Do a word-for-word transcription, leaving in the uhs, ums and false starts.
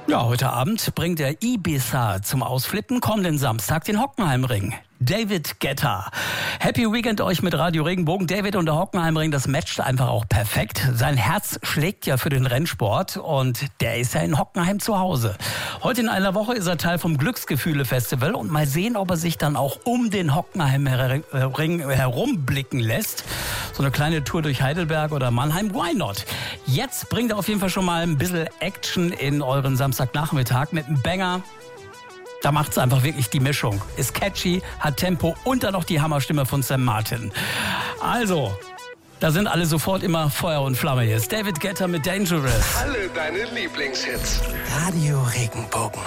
Ja, heute Abend bringt der Ibiza zum Ausflippen kommenden Samstag den Hockenheimring. David Guetta. Happy Weekend euch mit Radio Regenbogen. David und der Hockenheimring, das matcht einfach auch perfekt. Sein Herz schlägt ja für den Rennsport und der ist ja in Hockenheim zu Hause. Heute in einer Woche ist er Teil vom Glücksgefühle-Festival und mal sehen, ob er sich dann auch um den Hockenheimring herumblicken lässt. So eine kleine Tour durch Heidelberg oder Mannheim, why not? Jetzt bringt er auf jeden Fall schon mal ein bisschen Action in euren Samstagnachmittag mit einem Banger. Da macht's einfach wirklich die Mischung. Ist catchy, hat Tempo und dann noch die Hammerstimme von Sam Martin. Also, da sind alle sofort immer Feuer und Flamme. Hier ist David Guetta mit Dangerous. Alle deine Lieblingshits. Radio Regenbogen.